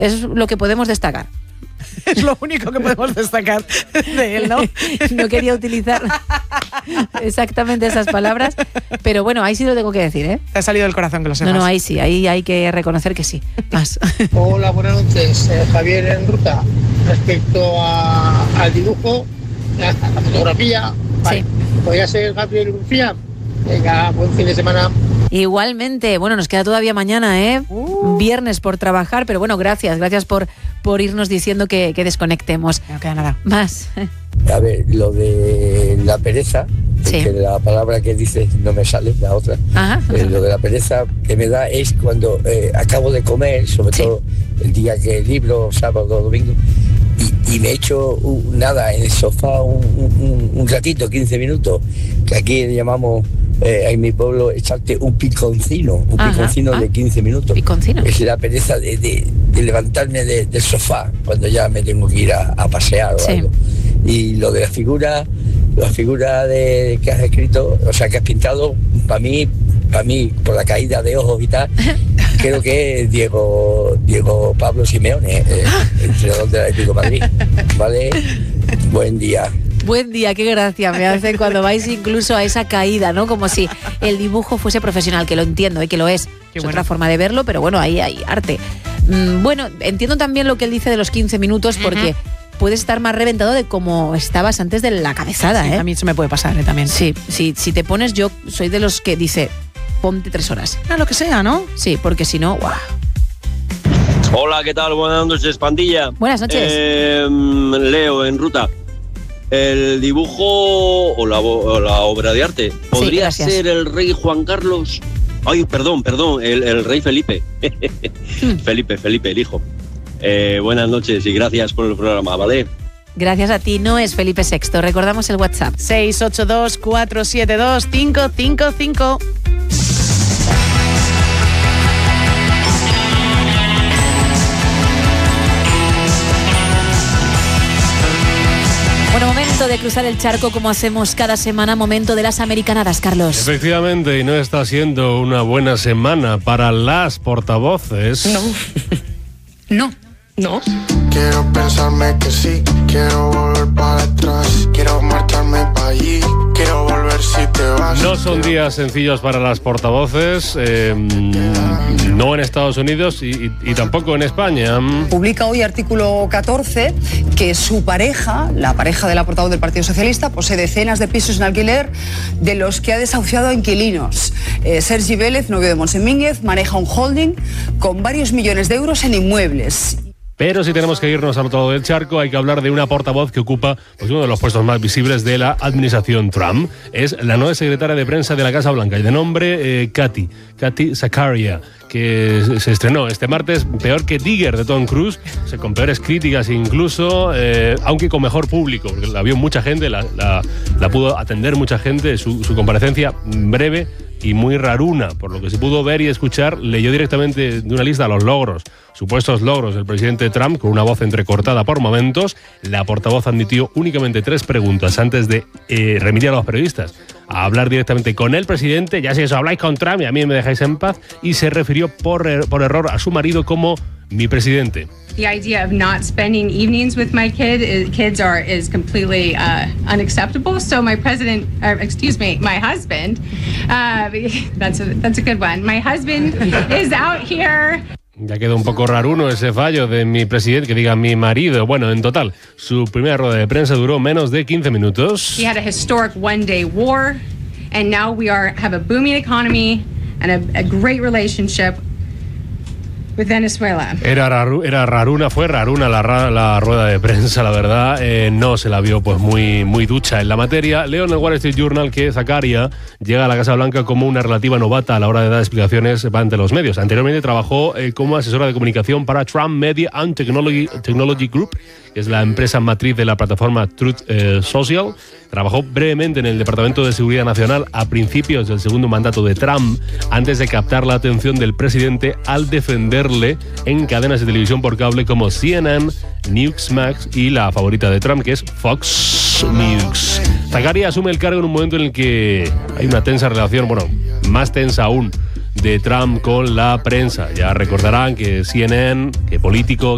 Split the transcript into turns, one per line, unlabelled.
Es lo que podemos destacar.
Es lo único que podemos destacar de él, ¿no?
No quería utilizar exactamente esas palabras, pero bueno, ahí sí lo tengo que decir, ¿eh?
Te ha salido del corazón que lo sepas.
No, ahí sí, ahí hay que reconocer que sí. Más.
Hola, buenas noches. Javier en ruta. Respecto al dibujo, la fotografía, vale.
Sí.
¿Podría ser Gabriel García? Venga, buen fin de semana.
Igualmente, bueno, nos queda todavía mañana, ¿eh? Viernes por trabajar, pero bueno, gracias por irnos diciendo que desconectemos.
No queda nada.
Más.
A ver, lo de la pereza,
Sí.
que la palabra que dices no me sale, la otra.
Ajá.
Lo de la pereza que me da es cuando acabo de comer, sobre
Sí.
todo el día que libro, sábado o domingo, y me echo nada en el sofá un ratito, 15 minutos, que aquí le llamamos en mi pueblo echarte un piconcino de 15 minutos.
Piconcino.
Es la pereza de levantarme del sofá cuando ya me tengo que ir a pasear o
Sí.
algo. Y lo de la figura que has escrito, o sea, que has pintado, para mí, por la caída de ojos y tal, creo que es Diego Pablo Simeone, entrenador del Atlético de Madrid. ¿Vale? Buen día.
Buen día, qué gracia me hace cuando vais incluso a esa caída, ¿no? Como si el dibujo fuese profesional, que lo entiendo, que lo es.
Qué
Es
bueno.
otra forma de verlo, pero bueno, ahí hay arte. Bueno, entiendo también lo que él dice de los 15 minutos, porque puedes estar más reventado de como estabas antes de la cabezada,
Sí,
¿eh?
a mí eso me puede pasar, también.
Sí, si te pones, yo soy de los que dice, ponte 3 horas.
Lo que sea, ¿no?
Sí, porque si no, ¡guau!
Hola, ¿qué tal? Buenas noches, pandilla.
Buenas noches.
Leo, en ruta. El dibujo o la obra de arte podría
gracias.
ser el rey Juan Carlos. Ay, perdón, el rey Felipe. Felipe, el hijo. Buenas noches y gracias por el programa, ¿vale?
Gracias a ti, no es Felipe VI. Recordamos el WhatsApp.
682-472-555.
Bueno, momento de cruzar el charco como hacemos cada semana, momento de las americanadas, Carlos.
Efectivamente, y no está siendo una buena semana para las portavoces.
No.
Quiero pensarme que sí, quiero volver para atrás, quiero marcharme para allí, quiero volver si te vas.
No son días sencillos para las portavoces, no en Estados Unidos y tampoco en España.
Publica hoy artículo 14 que su pareja, la pareja de la portavoz del Partido Socialista, posee decenas de pisos en alquiler de los que ha desahuciado a inquilinos. Sergi Vélez, novio de Montse Mínguez, maneja un holding con varios millones de euros en inmuebles.
Pero si tenemos que irnos al otro lado del charco, hay que hablar de una portavoz que ocupa uno de los puestos más visibles de la administración Trump. Es la nueva secretaria de prensa de la Casa Blanca, y de nombre Kathy Zakaria, que se estrenó este martes, peor que Digger de Tom Cruise, con peores críticas incluso, aunque con mejor público, porque la vio mucha gente, la pudo atender mucha gente, su comparecencia breve y muy raruna, por lo que se pudo ver y escuchar. Leyó directamente de una lista los supuestos logros del presidente Trump, con una voz entrecortada por momentos. La portavoz admitió únicamente 3 preguntas antes de remitir a los periodistas a hablar directamente con el presidente. Ya si eso habláis con Trump y a mí me dejáis en paz, y se refirió por error a su marido como mi presidente.
The idea of not spending evenings with my kids is completely unacceptable. So my husband, that's a good one. My husband is out here.
Ya quedó un poco raruno ese fallo de mi presidente, que diga mi marido. Bueno, en total, su primera rueda de prensa duró menos de 15 minutos.
We had a historic one-day war, and now we have a booming economy and a great relationship with Venezuela.
Fue raruna la rueda de prensa, la verdad. No se la vio pues muy ducha en la materia. Leo en el Wall Street Journal que Zakaria llega a la Casa Blanca como una relativa novata a la hora de dar explicaciones ante los medios. Anteriormente trabajó como asesora de comunicación para Trump Media and Technology Group, que es la empresa matriz de la plataforma Truth Social. Trabajó brevemente en el Departamento de Seguridad Nacional a principios del segundo mandato de Trump, antes de captar la atención del presidente al defenderle en cadenas de televisión por cable como CNN, Newsmax y la favorita de Trump, que es Fox News. Zakaria asume el cargo en un momento en el que hay una tensa relación, más tensa aún, de Trump con la prensa. Ya recordarán que CNN, que Político,